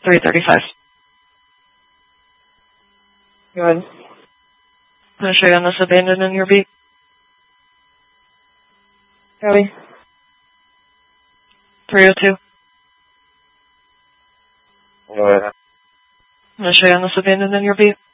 335. Go ahead. I'm going to show you on this abandoned in your beat. Copy. 302. Go ahead. I'm going to show you on this abandoned in your beat.